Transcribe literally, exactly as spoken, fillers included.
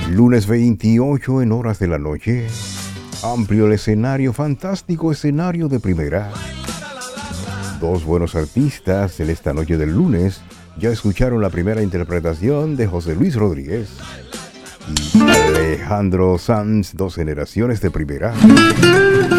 Lunes veintiocho en horas de la noche. Amplio el escenario, fantástico escenario de primera. Dos buenos artistas en esta noche del lunes. Ya escucharon la primera interpretación de José Luis Rodríguez y Alejandro Sanz, dos generaciones de primera.